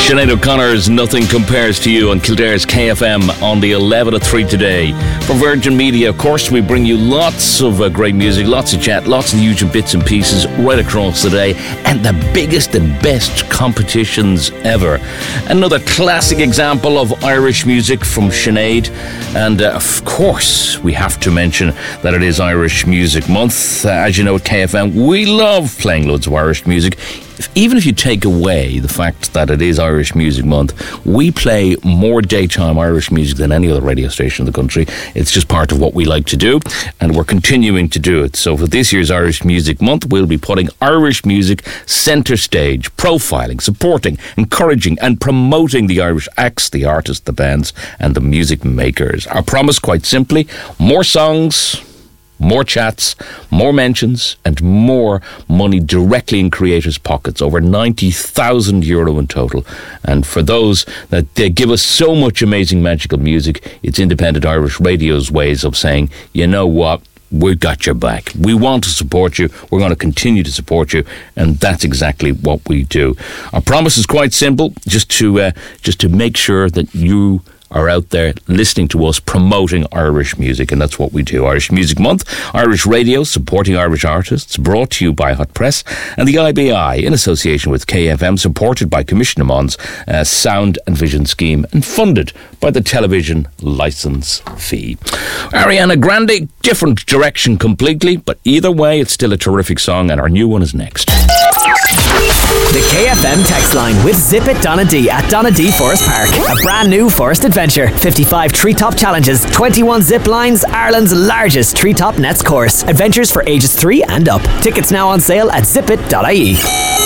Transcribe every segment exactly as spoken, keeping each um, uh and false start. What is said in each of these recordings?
Sinead O'Connor's Nothing Compares to You on Kildare's K F M on the eleven at three today. For Virgin Media, of course, we bring you lots of uh, great music, lots of chat, lots of huge bits and pieces right across the day, and the biggest and best competitions ever. Another classic example of Irish music from Sinead. And uh, of course, we have to mention that it is Irish Music Month. Uh, as you know, at K F M, we love playing loads of Irish music. Even if you take away the fact that it is Irish Music Month, we play more daytime Irish music than any other radio station in the country. It's just part of what we like to do, and we're continuing to do it. So for this year's Irish Music Month, we'll be putting Irish music centre stage, profiling, supporting, encouraging and promoting the Irish acts, the artists, the bands and the music makers. Our promise, quite simply, more songs, more chats, more mentions and more money directly in creators' pockets. Over ninety thousand euro in total. And for those that they give us so much amazing magical music, it's Independent Irish Radio's ways of saying, you know what, we've got your back. We want to support you. We're going to continue to support you. And that's exactly what we do. Our promise is quite simple, just to uh, just to make sure that you are out there listening to us promoting Irish music, and that's what we do. Irish Music Month, Irish Radio, supporting Irish artists, brought to you by Hot Press and the I B I in association with K F M, supported by Commissioner Mons uh, Sound and Vision Scheme and funded by the television licence fee. Ariana Grande, different direction completely, but either way it's still a terrific song, and our new one is next. The K F M text line with Zip It Donna D at Donna D Forest Park. A brand new forest adventure. fifty-five treetop challenges, twenty-one zip lines, Ireland's largest treetop nets course. Adventures for ages three and up. Tickets now on sale at zip it dot I E.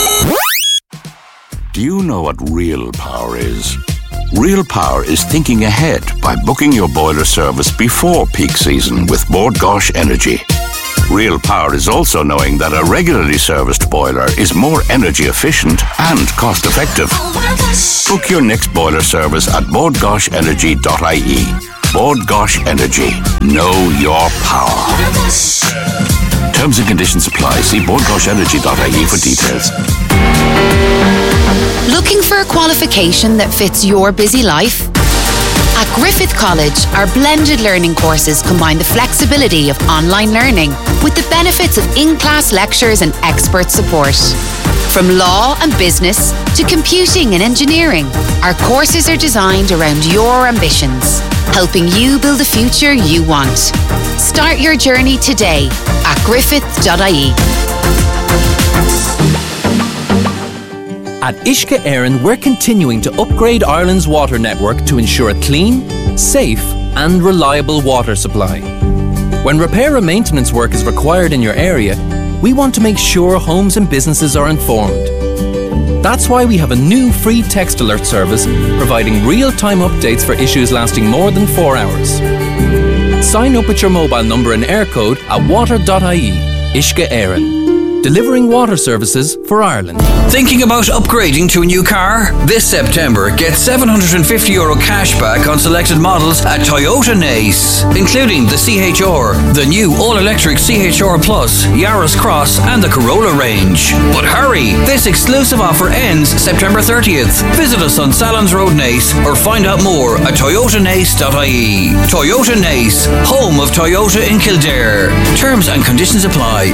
Do you know what real power is? Real power is thinking ahead by booking your boiler service before peak season with Bord Gáis Energy. Real power is also knowing that a regularly serviced boiler is more energy efficient and cost effective. Book your next boiler service at bord gáis energy dot I E. Bord Gáis Energy. Know your power. Terms and conditions apply. See bord gáis energy dot I E for details. Looking for a qualification that fits your busy life? At Griffith College, our blended learning courses combine the flexibility of online learning with the benefits of in-class lectures and expert support. From law and business to computing and engineering, our courses are designed around your ambitions, helping you build the future you want. Start your journey today at griffith dot I E. At Uisce Éireann, we're continuing to upgrade Ireland's water network to ensure a clean, safe and reliable water supply. When repair and maintenance work is required in your area, we want to make sure homes and businesses are informed. That's why we have a new free text alert service providing real-time updates for issues lasting more than four hours. Sign up with your mobile number and air code at water dot I E. Uisce Éireann. Delivering water services for Ireland. Thinking about upgrading to a new car? This September, get seven hundred fifty euro cash back on selected models at Toyota Nace, including the C H R, the new all-electric C H R Plus, Yaris Cross and the Corolla range. But hurry! This exclusive offer ends September thirtieth. Visit us on Salons Road Nace or find out more at toyota nace dot I E. Toyota Nace, home of Toyota in Kildare. Terms and conditions apply.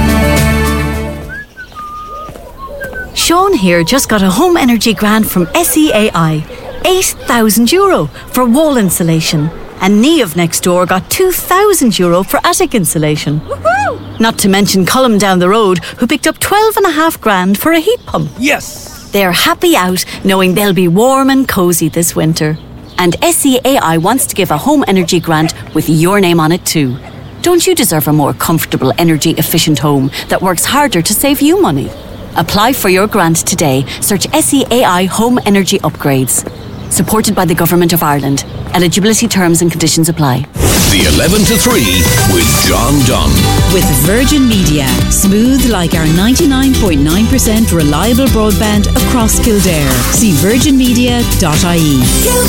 Sean here just got a home energy grant from S E A I. eight thousand euro for wall insulation. And Niamh next door got two thousand euro for attic insulation. Woohoo! Not to mention Colm down the road, who picked up twelve and a half grand for a heat pump. Yes! They're happy out knowing they'll be warm and cosy this winter. And S E A I wants to give a home energy grant with your name on it too. Don't you deserve a more comfortable, energy efficient home that works harder to save you money? Apply for your grant today. Search S E A I Home Energy Upgrades. Supported by the Government of Ireland. Eligibility terms and conditions apply. The eleven to three with John Dunn. With Virgin Media. Smooth like our ninety-nine point nine percent reliable broadband across Kildare. See virgin media dot I E.